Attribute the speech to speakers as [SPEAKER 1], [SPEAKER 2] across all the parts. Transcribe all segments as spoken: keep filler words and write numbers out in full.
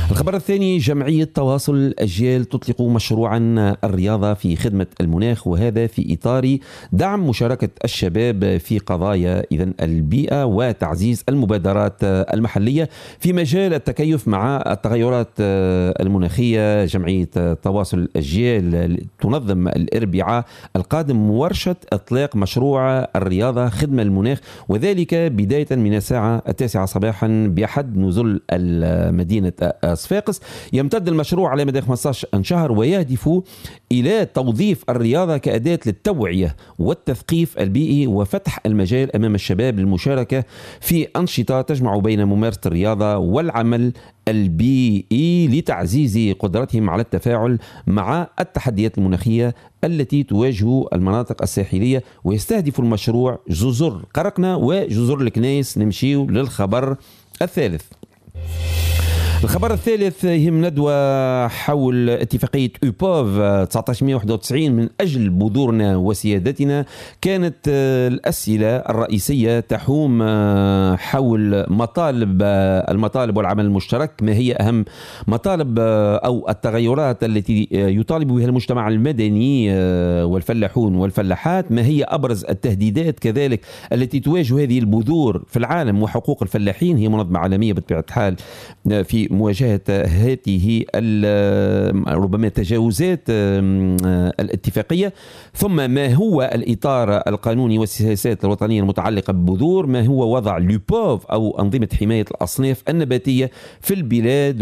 [SPEAKER 1] الخبر الثاني: جمعية تواصل الأجيال تطلق مشروعا الرياضة في خدمة المناخ، وهذا في إطار دعم مشاركة الشباب في قضايا إذن البيئة وتعزيز المبادرات المحلية في مجال التكيف مع التغيرات المناخية. جمعية تواصل الأجيال تنظم الأربعاء القادم ورشة إطلاق مشروع الرياضة خدمة المناخ، وذلك بداية من الساعة التاسعة صباحا بأحد نزل مدينة صفاقس. يمتد المشروع على مدى خمسة عشر شهر ويهدف إلى توظيف الرياضة كأداة للتوعية والتثقيف البيئي وفتح المجال أمام الشباب للمشاركة في أنشطة تجمع بين ممارسة الرياضة والعمل البيئي لتعزيز قدرتهم على التفاعل مع التحديات المناخية التي تواجه المناطق الساحلية. ويستهدف المشروع جزر قرقنة وجزر الكنيس. نمشي للخبر الثالث. الخبر الثالث يهم ندوة حول اتفاقية أوبوف تسعة عشر مئة وواحد وتسعين من أجل بذورنا وسيادتنا. كانت الأسئلة الرئيسية تحوم حول مطالب المطالب والعمل المشترك. ما هي أهم مطالب أو التغيرات التي يطالب بها المجتمع المدني والفلاحون والفلاحات؟ ما هي أبرز التهديدات كذلك التي تواجه هذه البذور في العالم وحقوق الفلاحين؟ هي منظمة عالمية بطبيعة الحال في مواجهة هذه ربما تجاوزات الاتفاقية. ثم ما هو الإطار القانوني والسياسات الوطنية المتعلقة بالبذور؟ ما هو وضع لوبوف أو أنظمة حماية الأصناف النباتية في البلاد؟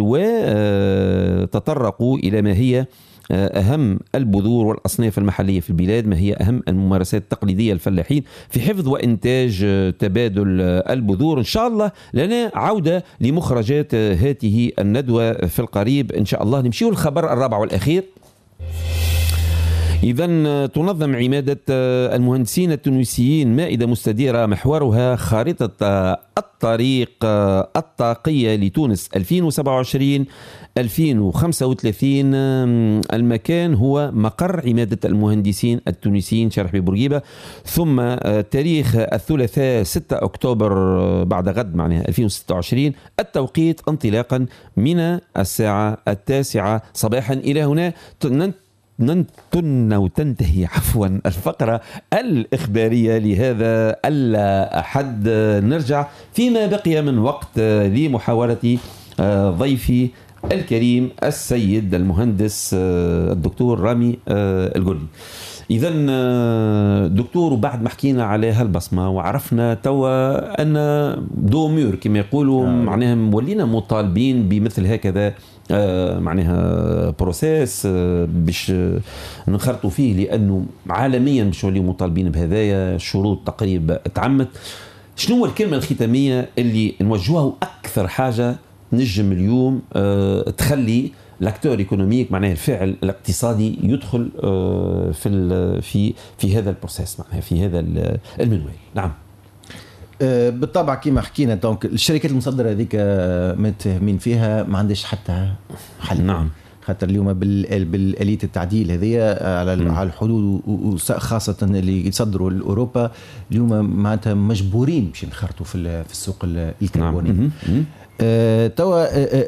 [SPEAKER 1] وتطرقوا إلى ما هي أهم البذور والأصناف المحلية في البلاد، ما هي أهم الممارسات التقليدية للفلاحين في حفظ وإنتاج تبادل البذور. إن شاء الله لنا عودة لمخرجات هذه الندوة في القريب إن شاء الله. نمشي الخبر الرابع والأخير. إذن تنظم عمادة المهندسين التونسيين مائدة مستديرة محورها خارطة الطريق الطاقية لتونس ألفين وسبعة وعشرين ألفين وخمسة وثلاثين. المكان هو مقر عمادة المهندسين التونسيين شارع بورقيبة. ثم تاريخ الثلاثاء ستة أكتوبر بعد غد معناها ألفين وستة وعشرين. التوقيت انطلاقا من الساعة التاسعة صباحا. إلى هنا ننتن وتنتهي عفوا الفقرة الإخبارية لهذا الأحد. نرجع فيما بقي من وقت لمحاورة ضيفي الكريم السيد المهندس الدكتور رامي القرني. إذن دكتور، وبعد ما حكينا على هالبصمة وعرفنا توا أن دومير كما يقولوا آه. معناها ولينا مطالبين بمثل هكذا آه معناها بروسيس آه باش نخرطوا فيه، لأنه عالميا باش نوليو مطالبين بهذايا شروط تقريبا تعمت. شنو الكلمة الختامية اللي نوجهوها أكثر حاجة نجم اليوم آه تخلي لاكتور ايكونوميك معناه الفاعل الاقتصادي يدخل في في في هذا البروسيس معناها في هذا المنوال؟ نعم
[SPEAKER 2] بالطبع كما حكينا. دونك الشركات المصدره هذيك متهمين فيها ما عندش حتى حل.
[SPEAKER 1] نعم،
[SPEAKER 2] خاطر اليوم بالآلية التعديل هذه على على الحدود وخاصة اللي يصدروا لأوروبا اليوم معناتها مجبورين باش ينخرطوا في في السوق الكربوني.
[SPEAKER 1] نعم.
[SPEAKER 2] آه توا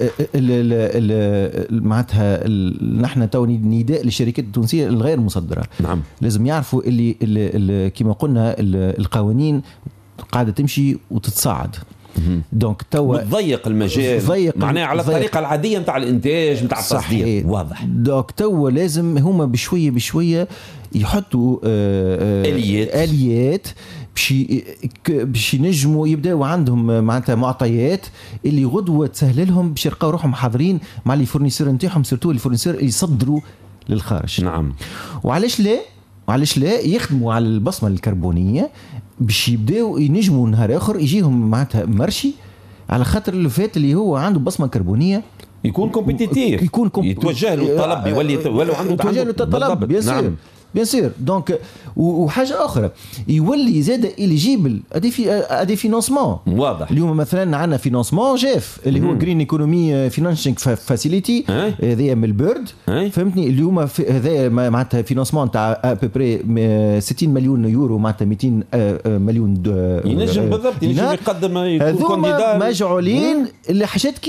[SPEAKER 2] معناتها نحن توا نداء للشركات التونسية الغير مصدرة.
[SPEAKER 1] نعم.
[SPEAKER 2] لازم يعرفوا اللي, اللي كما قلنا القوانين قاعدة تمشي وتتصاعد.
[SPEAKER 1] دونك توا تضيق المجال معناها على الطريقه العاديه نتاع الانتاج نتاع التصدير. واضح.
[SPEAKER 2] دونك توا لازم هما بشويه بشويه يحطوا آه
[SPEAKER 1] اليات
[SPEAKER 2] اليات باش باش ينجموا يبداوا عندهم معناتها معطيات اللي غدوه تسهل لهم باش يلقاو روحهم حاضرين مع لي فورنيسور نتاعهم، سيرتو لي فورنيسور اللي يصدروا للخارج.
[SPEAKER 1] نعم.
[SPEAKER 2] وعلاش لا وعلاش لا يخدموا على البصمه الكربونيه باش يبداو ينجموا نهار اخر يجيهم معناتها مرشي، على خاطر اللي فات اللي هو عنده بصمه كربونيه
[SPEAKER 1] يكون كومبيتيتيف،
[SPEAKER 2] يكون كومب...
[SPEAKER 1] يتوجه له الطلب، يولي ولو عنده
[SPEAKER 2] يتوجه له الطلب. بيان سور بيان سور. دونك وحاجه اخرى يولي زاد اليجيبل ادي في ادي فينانسمون.
[SPEAKER 1] واضح.
[SPEAKER 2] اليوم مثلا عندنا فينانسمون جاف اللي هو جرين ايكونومي فينانشينغ فاسيليتي هذايا من البيرد، فهمتني. اليوم هذايا معناتها فينانسمون تاع ابري ستين مليون يورو، معناتها مئتين مليون
[SPEAKER 1] ينجم بالضبط ينجم يقدم يكون كانديدا
[SPEAKER 2] مجعولين لحاجات